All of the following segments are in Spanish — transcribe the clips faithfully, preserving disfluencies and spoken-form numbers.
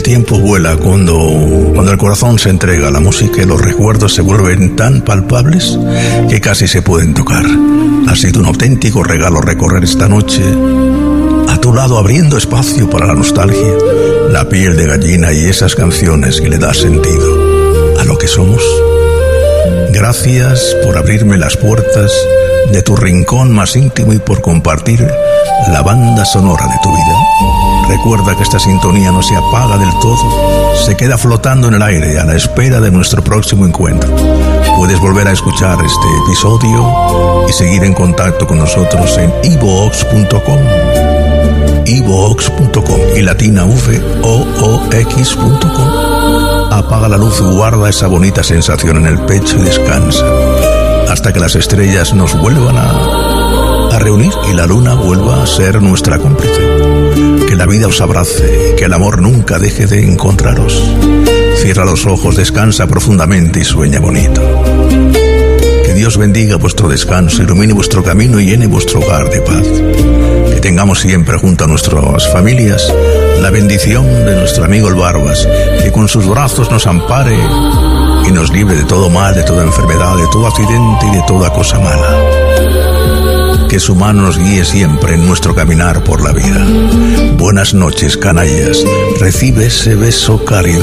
tiempo vuela cuando, cuando el corazón se entrega a la música y los recuerdos se vuelven tan palpables que casi se pueden tocar. Ha sido un auténtico regalo recorrer esta noche a tu lado, abriendo espacio para la nostalgia, la piel de gallina y esas canciones que le dan sentido a lo que somos. Gracias por abrirme las puertas de tu rincón más íntimo y por compartir la banda sonora de tu vida. Recuerda que esta sintonía no se apaga del todo, se queda flotando en el aire a la espera de nuestro próximo encuentro. Puedes volver a escuchar este episodio y seguir en contacto con nosotros en iVoox punto com, iVoox punto com y latina v o o x punto com. Apaga la luz, guarda esa bonita sensación en el pecho y descansa hasta que las estrellas nos vuelvan a, a reunir y la luna vuelva a ser nuestra cómplice. Que la vida os abrace, que el amor nunca deje de encontraros. Cierra los ojos, descansa profundamente y sueña bonito. Que Dios bendiga vuestro descanso, ilumine vuestro camino y llene vuestro hogar de paz. Que tengamos siempre junto a nuestras familias la bendición de nuestro amigo el Barbas, que con sus brazos nos ampare y nos libre de todo mal, de toda enfermedad, de todo accidente y de toda cosa mala. Que su mano nos guíe siempre en nuestro caminar por la vida. Buenas noches, canallas. Recibe ese beso cálido.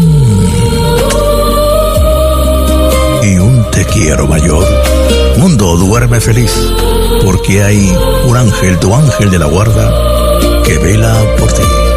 Y un te quiero mayor. Mundo, duerme feliz, porque hay un ángel, tu ángel de la guarda, que vela por ti.